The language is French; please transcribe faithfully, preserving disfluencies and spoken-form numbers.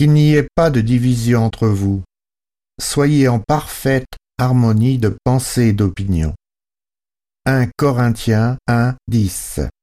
qu'il n'y ait pas de division entre vous. Soyez en parfaite harmonie de pensée et d'opinion. un Corinthiens un, dix.